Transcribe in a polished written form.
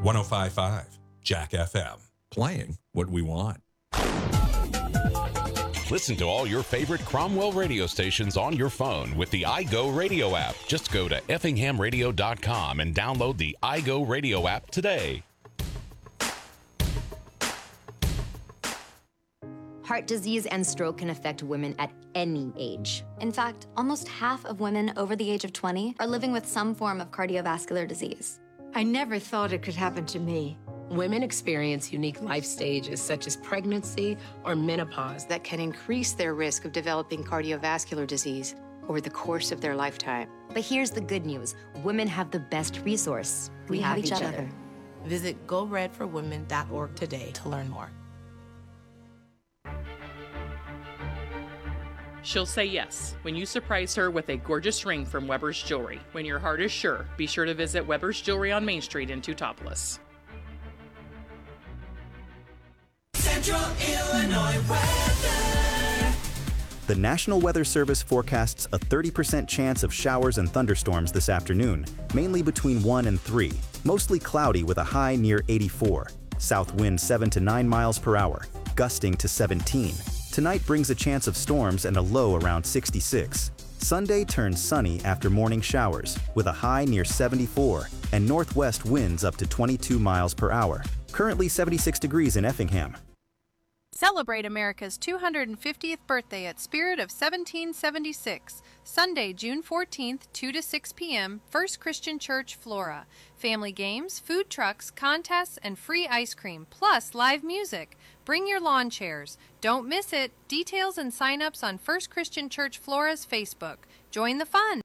105.5 Jack FM. Playing what we want. Listen to all your favorite Cromwell radio stations on your phone with the iGo Radio app. Just go to effinghamradio.com and download the iGo Radio app today. Heart disease and stroke can affect women at any age. In fact, almost half of women over the age of 20 are living with some form of cardiovascular disease. I never thought it could happen to me. Women experience unique life stages such as pregnancy or menopause that can increase their risk of developing cardiovascular disease over the course of their lifetime. But here's the good news. Women have the best resource. We have each other. Visit GoRedForWomen.org today to learn more. She'll say yes when you surprise her with a gorgeous ring from Weber's Jewelry. When your heart is sure, be sure to visit Weber's Jewelry on Main Street in Teutopolis. Central Illinois weather. The National Weather Service forecasts a 30% chance of showers and thunderstorms this afternoon, mainly between 1 and 3. Mostly cloudy with a high near 84. South wind 7 to 9 miles per hour, gusting to 17. Tonight brings a chance of storms and a low around 66. Sunday turns sunny after morning showers, with a high near 74 and northwest winds up to 22 miles per hour. Currently 76 degrees in Effingham. Celebrate America's 250th birthday at Spirit of 1776, Sunday, June 14th, 2 to 6 p.m., First Christian Church, Flora. Family games, food trucks, contests, and free ice cream, plus live music. Bring your lawn chairs. Don't miss it. Details and sign-ups on First Christian Church Flora's Facebook. Join the fun.